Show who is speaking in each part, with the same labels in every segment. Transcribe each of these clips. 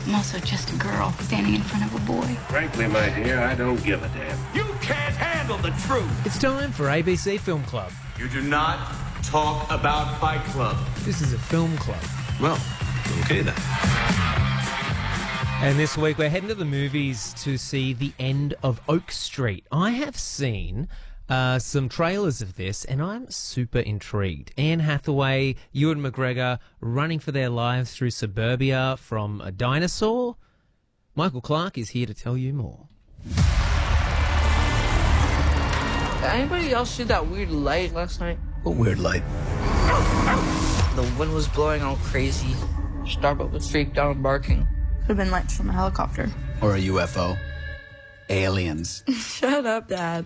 Speaker 1: I'm also just a girl standing in front of a boy.
Speaker 2: Frankly, my dear, I don't give a damn.
Speaker 3: You can't handle the truth.
Speaker 4: It's time for ABC Film Club.
Speaker 3: You do not talk about Fight Club.
Speaker 4: This is a film club.
Speaker 3: Well, okay then.
Speaker 4: And this week we're heading to the movies to see The End of Oak Street. I have seen some trailers of this and I'm super intrigued. Anne Hathaway, Ewan McGregor running for their lives through suburbia from a dinosaur. Michael Clark is here to tell you more.
Speaker 5: Anybody else see that weird light last night?
Speaker 6: What weird light?
Speaker 5: The wind was blowing all crazy. Starbuck was freaked out and barking.
Speaker 1: Could have been lights from a helicopter.
Speaker 6: Or a UFO. Aliens.
Speaker 1: Shut up, Dad.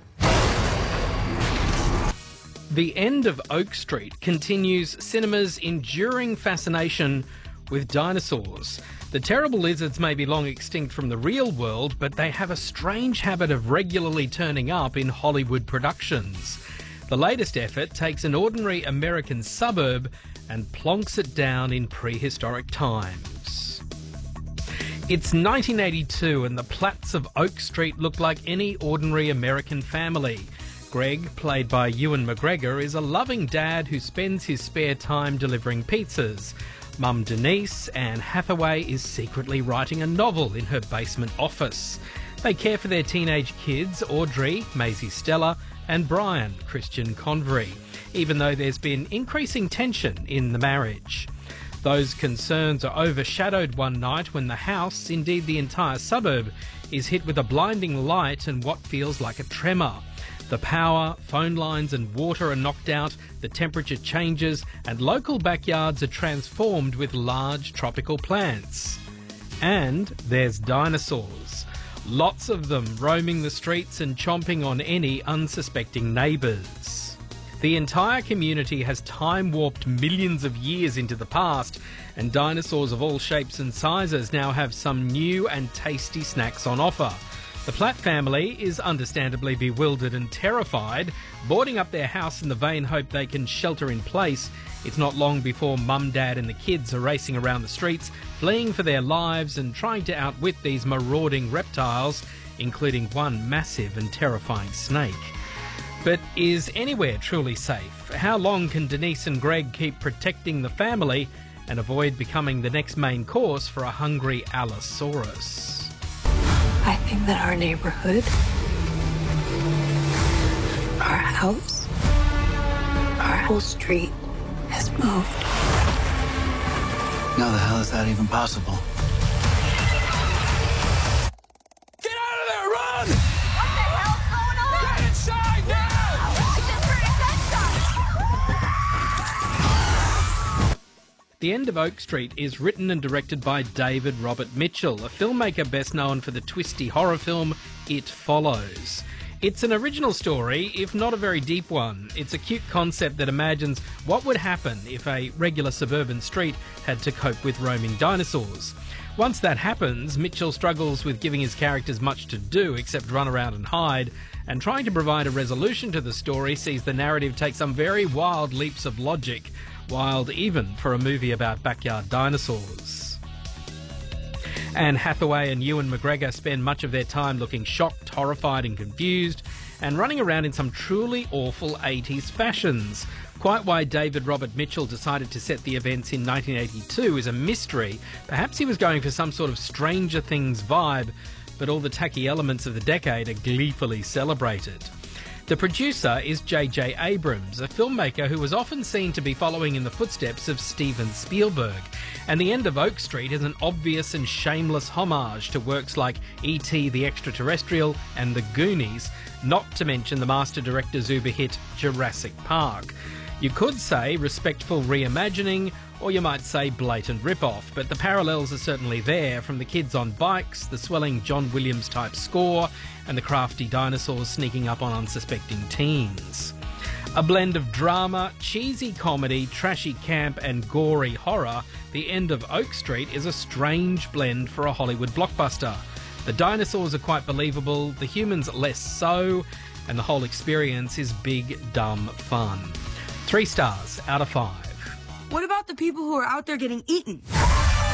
Speaker 7: The End of Oak Street continues cinema's enduring fascination with dinosaurs. The terrible lizards may be long extinct from the real world, but they have a strange habit of regularly turning up in Hollywood productions. The latest effort takes an ordinary American suburb and plonks it down in prehistoric times. It's 1982 and the Platts of Oak Street look like any ordinary American family. Greg, played by Ewan McGregor, is a loving dad who spends his spare time delivering pizzas. Mum Denise, Anne Hathaway, is secretly writing a novel in her basement office. They care for their teenage kids, Audrey, Maisie Stella, and Brian, Christian Convery, even though there's been increasing tension in the marriage. Those concerns are overshadowed one night when the house, indeed the entire suburb, is hit with a blinding light and what feels like a tremor. The power, phone lines and water are knocked out, the temperature changes, and local backyards are transformed with large tropical plants. And there's dinosaurs. Lots of them roaming the streets and chomping on any unsuspecting neighbours. The entire community has time-warped millions of years into the past, and dinosaurs of all shapes and sizes now have some new and tasty snacks on offer. The Platt family is understandably bewildered and terrified, boarding up their house in the vain hope they can shelter in place. It's not long before Mum, Dad and the kids are racing around the streets, fleeing for their lives and trying to outwit these marauding reptiles, including one massive and terrifying snake. But is anywhere truly safe? How long can Denise and Greg keep protecting the family and avoid becoming the next main course for a hungry Allosaurus?
Speaker 1: I think that our neighborhood, our house, our whole street has moved.
Speaker 6: How the hell is that even possible?
Speaker 3: Get out of there, run!
Speaker 8: What the hell's going on?
Speaker 3: Get inside now!
Speaker 8: I just heard a gunshot!
Speaker 7: The End of Oak Street is written and directed by David Robert Mitchell, a filmmaker best known for the twisty horror film It Follows. It's an original story, if not a very deep one. It's a cute concept that imagines what would happen if a regular suburban street had to cope with roaming dinosaurs. Once that happens, Mitchell struggles with giving his characters much to do except run around and hide, and trying to provide a resolution to the story sees the narrative take some very wild leaps of logic, wild even for a movie about backyard dinosaurs. Anne Hathaway and Ewan McGregor spend much of their time looking shocked, horrified and confused, and running around in some truly awful 80s fashions. Quite why David Robert Mitchell decided to set the events in 1982 is a mystery. Perhaps he was going for some sort of Stranger Things vibe, but all the tacky elements of the decade are gleefully celebrated. The producer is J.J. Abrams, a filmmaker who was often seen to be following in the footsteps of Steven Spielberg, and The End of Oak Street is an obvious and shameless homage to works like E.T. the Extraterrestrial and The Goonies, not to mention the master director's uber hit Jurassic Park. You could say respectful reimagining, or you might say blatant rip-off, but the parallels are certainly there, from the kids on bikes, the swelling John Williams-type score, and the crafty dinosaurs sneaking up on unsuspecting teens. A blend of drama, cheesy comedy, trashy camp and gory horror, The End of Oak Street is a strange blend for a Hollywood blockbuster. The dinosaurs are quite believable, the humans less so, and the whole experience is big, dumb fun. 3 stars out of 5.
Speaker 9: What about the people who are out there getting eaten?